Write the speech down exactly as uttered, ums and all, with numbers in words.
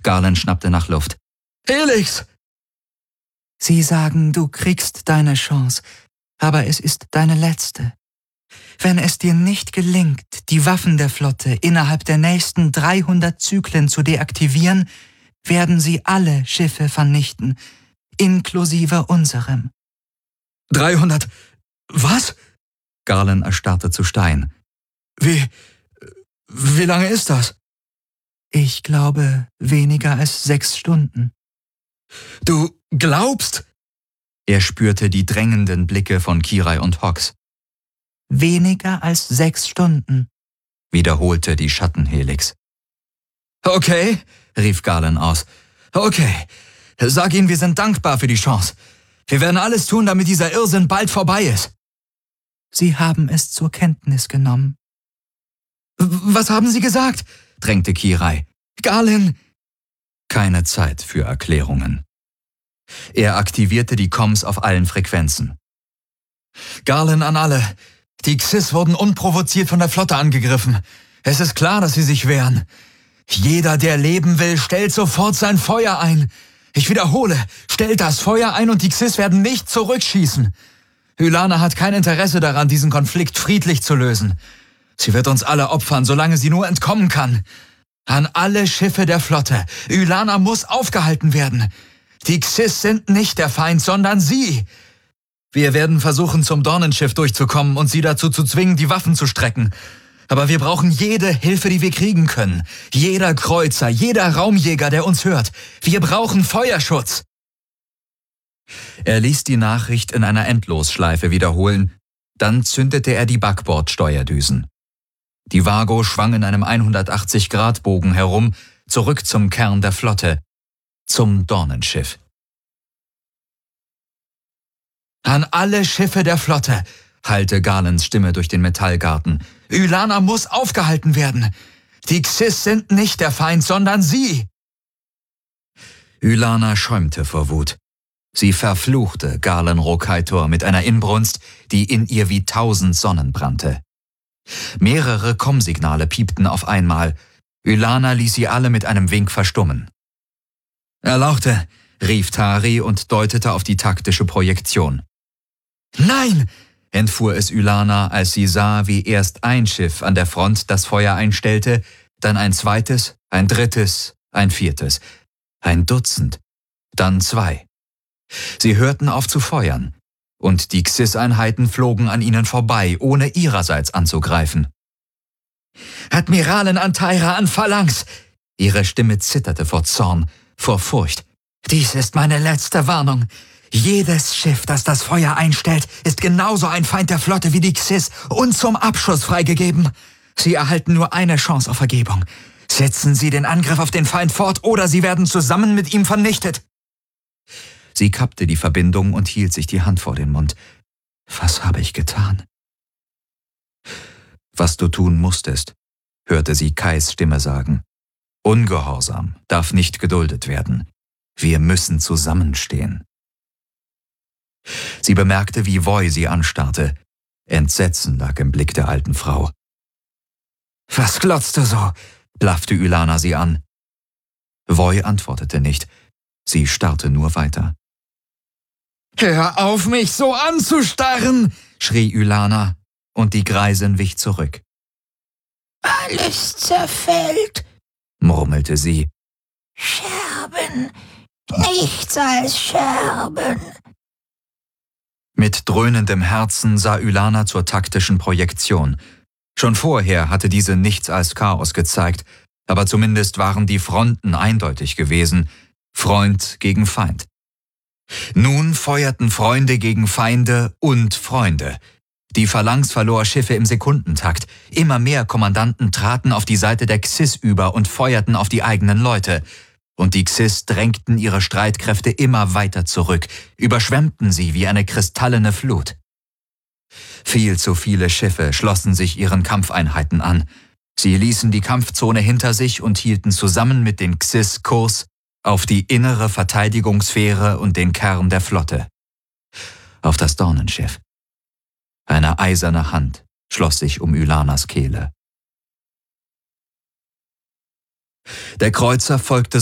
Garland schnappte nach Luft. »Helix!« »Sie sagen, du kriegst deine Chance, aber es ist deine letzte. Wenn es dir nicht gelingt, die Waffen der Flotte innerhalb der nächsten dreihundert Zyklen zu deaktivieren, werden sie alle Schiffe vernichten, inklusive unserem.« »dreihundert... was?« Garland erstarrte zu Stein. »Wie... wie lange ist das?« »Ich glaube, weniger als sechs Stunden.« »Du glaubst?« Er spürte die drängenden Blicke von Kirai und Hox. »Weniger als sechs Stunden«, wiederholte die Schattenhelix. »Okay«, rief Garland aus. »Okay, sag ihnen, wir sind dankbar für die Chance. Wir werden alles tun, damit dieser Irrsinn bald vorbei ist.« »Sie haben es zur Kenntnis genommen.« »Was haben Sie gesagt?« drängte Kirai. »Garland!« Keine Zeit für Erklärungen. Er aktivierte die Comms auf allen Frequenzen. »Garland an alle. Die Xyz wurden unprovoziert von der Flotte angegriffen. Es ist klar, dass sie sich wehren. Jeder, der leben will, stellt sofort sein Feuer ein. Ich wiederhole, stellt das Feuer ein und die Xyz werden nicht zurückschießen. Ylana hat kein Interesse daran, diesen Konflikt friedlich zu lösen. Sie wird uns alle opfern, solange sie nur entkommen kann. An alle Schiffe der Flotte. Ylana muss aufgehalten werden. Die Xyz sind nicht der Feind, sondern sie. Wir werden versuchen, zum Dornenschiff durchzukommen und sie dazu zu zwingen, die Waffen zu strecken. Aber wir brauchen jede Hilfe, die wir kriegen können. Jeder Kreuzer, jeder Raumjäger, der uns hört. Wir brauchen Feuerschutz.« Er ließ die Nachricht in einer Endlosschleife wiederholen. Dann zündete er die Backbordsteuerdüsen. Die Vago schwang in einem hundertachtzig-Grad-Bogen herum, zurück zum Kern der Flotte, zum Dornenschiff. »An alle Schiffe der Flotte«, hallte Garlands Stimme durch den Metallgarten. »Ylana muss aufgehalten werden. Die Xyz sind nicht der Feind, sondern sie.« Ylana schäumte vor Wut. Sie verfluchte Garland Rokaitor mit einer Inbrunst, die in ihr wie tausend Sonnen brannte. Mehrere Kommsignale piepten auf einmal. Ylana ließ sie alle mit einem Wink verstummen. »Erlauchte«, rief Tari und deutete auf die taktische Projektion. »Nein«, entfuhr es Ylana, als sie sah, wie erst ein Schiff an der Front das Feuer einstellte, dann ein zweites, ein drittes, ein viertes, ein Dutzend, dann zwei. Sie hörten auf zu feuern, und die Xyz-Einheiten flogen an ihnen vorbei, ohne ihrerseits anzugreifen. »Admiralin Antaira an Phalanx!« Ihre Stimme zitterte vor Zorn, vor Furcht. »Dies ist meine letzte Warnung. Jedes Schiff, das das Feuer einstellt, ist genauso ein Feind der Flotte wie die Xyz und zum Abschuss freigegeben. Sie erhalten nur eine Chance auf Vergebung. Setzen Sie den Angriff auf den Feind fort oder Sie werden zusammen mit ihm vernichtet.« Sie kappte die Verbindung und hielt sich die Hand vor den Mund. »Was habe ich getan?« »Was du tun musstest«, hörte sie Kais Stimme sagen. »Ungehorsam darf nicht geduldet werden. Wir müssen zusammenstehen.« Sie bemerkte, wie Voi sie anstarrte. Entsetzen lag im Blick der alten Frau. »Was glotzt du so?« blaffte Ylana sie an. Voi antwortete nicht. Sie starrte nur weiter. »Hör auf, mich so anzustarren«, schrie Ylana, und die Greisin wich zurück. »Alles zerfällt«, murmelte sie. »Scherben, nichts als Scherben.« Mit dröhnendem Herzen sah Ylana zur taktischen Projektion. Schon vorher hatte diese nichts als Chaos gezeigt, aber zumindest waren die Fronten eindeutig gewesen, Freund gegen Feind. Nun feuerten Freunde gegen Feinde und Freunde. Die Phalanx verlor Schiffe im Sekundentakt. Immer mehr Kommandanten traten auf die Seite der Xyz über und feuerten auf die eigenen Leute. Und die Xyz drängten ihre Streitkräfte immer weiter zurück, überschwemmten sie wie eine kristallene Flut. Viel zu viele Schiffe schlossen sich ihren Kampfeinheiten an. Sie ließen die Kampfzone hinter sich und hielten zusammen mit den Xyz Kurs auf die innere Verteidigungssphäre und den Kern der Flotte. Auf das Dornenschiff. Eine eiserne Hand schloss sich um Ylanas Kehle. Der Kreuzer folgte